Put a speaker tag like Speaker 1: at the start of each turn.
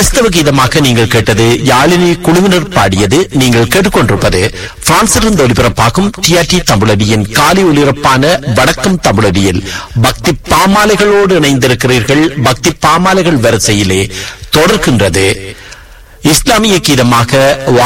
Speaker 1: கிறிஸ்தவ கீதமாக நீங்கள் கேட்டது யாழினி குழுவினர் பாடியது. நீங்கள் கேட்டுக்கொண்டிருப்பது பிரான்சிலிருந்து ஒலிபரப்பாகும் டிஆர்டி தமிழடியின் காலை ஒலிபரப்பான வடக்கம் தமிழடியில் பக்தி பாமாலைகளோடு இணைந்திருக்கிறீர்கள். பக்தி பாமாலைகள் வரிசையிலே தொடர்கின்றது இஸ்லாமிய கீதமாக